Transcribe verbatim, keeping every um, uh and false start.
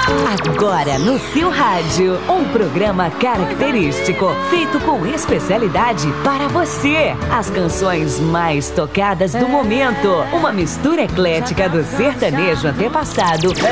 Agora no seu rádio, um programa característico, feito com especialidade para você. As canções mais tocadas do momento. Uma mistura eclética do sertanejo antepassado